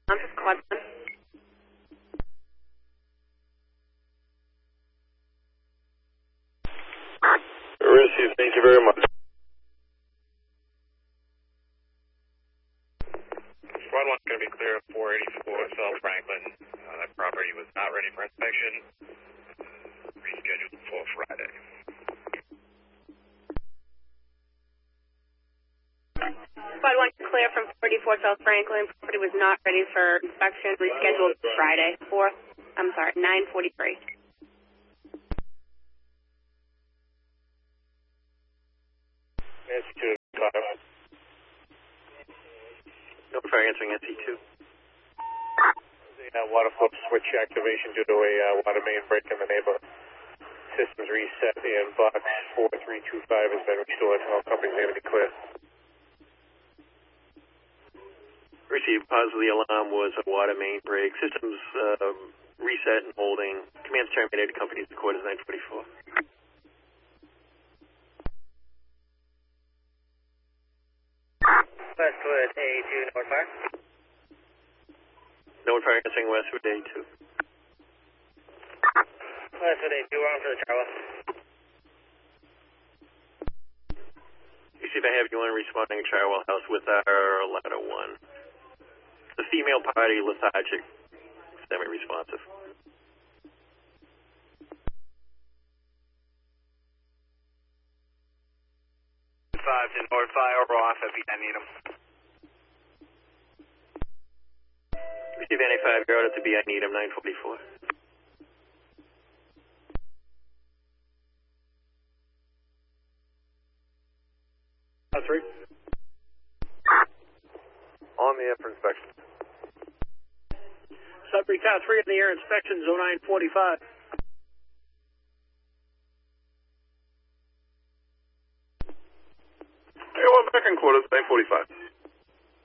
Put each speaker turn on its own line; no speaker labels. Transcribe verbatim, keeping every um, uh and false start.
I'm just quad one.
Received, thank you very much.
Squad one's going to be clear of four eighty-four South Franklin. Uh, that property was not ready for inspection. Rescheduled for Friday.
Squad one clear from four eighty-four South Franklin. Property was not ready for inspection. Rescheduled for Friday. Four. I'm sorry, nine forty-three.
Nancy two, five.
No fire answering N C two.
The uh, water flip switch activation due to a uh, water main break in the neighborhood. Systems reset and box four three two five has been restored. All companies are going to be clear.
Received. Positive. The alarm was a water main break. Systems uh, reset and holding. Commands terminated. Company's quarters nine forty-four.
Westwood A two, North Fire.
No fire answering Westwood A two.
Westwood A two, we're on for the Charlie.
You see if I have you on responding to Charwell House with our ladder one. The female party, lethargic, semi-responsive.
Five to North Fire, or off if I need them.
Receive N A five, you're out at the B, I need him, nine forty-four.
Three. On the air for inspection.
Sudbury Car three in the air inspection, zone nine forty-five.
Hey, one back in quarters, nine forty-five.